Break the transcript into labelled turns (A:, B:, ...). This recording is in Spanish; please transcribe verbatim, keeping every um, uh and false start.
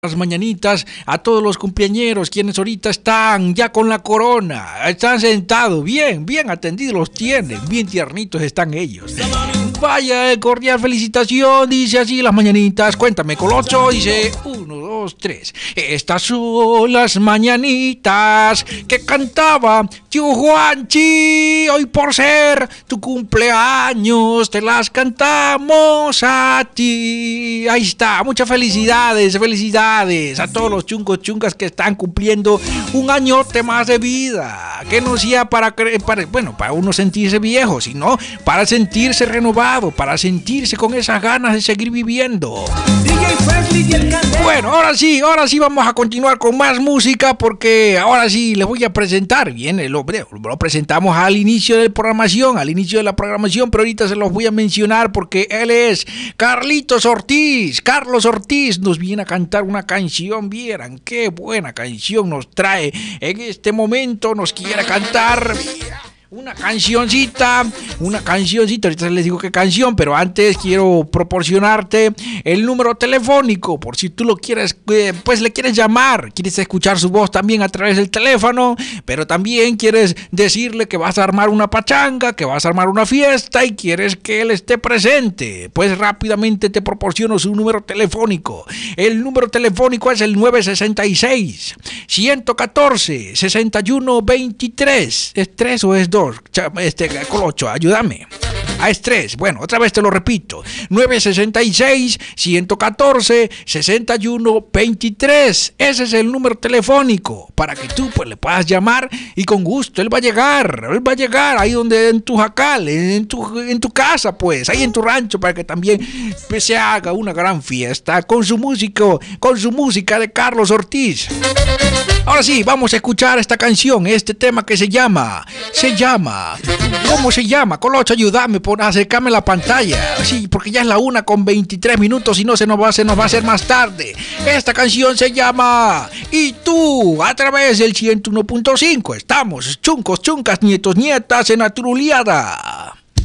A: Las mañanitas a todos los cumpleañeros quienes ahorita están ya con la corona, están sentados, bien, bien atendidos los tienen, bien tiernitos están ellos. Vaya, cordial felicitación, dice así las mañanitas, cuéntame Colocho, dice uno, dos, tres. Estas son las mañanitas que cantaba tío Juanchi, hoy por ser tu cumpleaños te las cantamos a ti. Ahí está, muchas felicidades, felicidades a todos los chungos chungas que están cumpliendo un añote más de vida, que no sea para, para bueno, para uno sentirse viejo, sino para sentirse renovado, para sentirse con esas ganas de seguir viviendo. Bueno, ahora sí, ahora sí vamos a continuar con más música, porque ahora sí les voy a presentar, bien, lo, lo presentamos al inicio de la programación, al inicio de la programación, pero ahorita se los voy a mencionar porque él es Carlitos Ortiz. Carlos Ortiz nos viene a cantar una canción, vieran qué buena canción nos trae en este momento, nos quiere cantar una cancioncita, una cancioncita, ahorita les digo qué canción, pero antes quiero proporcionarte el número telefónico, por si tú lo quieres, eh, pues le quieres llamar, quieres escuchar su voz también a través del teléfono, pero también quieres decirle que vas a armar una pachanga, que vas a armar una fiesta y quieres que él esté presente, pues rápidamente te proporciono su número telefónico. El número telefónico es el nueve seis seis, uno uno cuatro, seis uno dos tres. ¿Es tres o es dos? Este, Colocho, ayúdame. A estrés, bueno, otra vez te lo repito, nueve seis seis, uno uno cuatro, seis uno dos tres. Ese es el número telefónico para que tú pues le puedas llamar y con gusto él va a llegar, él va a llegar ahí donde en tu jacal, en tu, en tu casa pues, ahí en tu rancho, para que también pues, se haga una gran fiesta con su músico, con su música de Carlos Ortiz. Ahora sí, vamos a escuchar esta canción, este tema que se llama, se llama, ¿cómo se llama? Colocho, ayúdame, por acercarme la pantalla, sí, porque ya es la una con veintitrés minutos y no se nos va, se nos va a hacer más tarde. Esta canción se llama Y tú, a través del ciento uno punto cinco, estamos chuncos, chuncas, nietos, nietas en la Turuliada.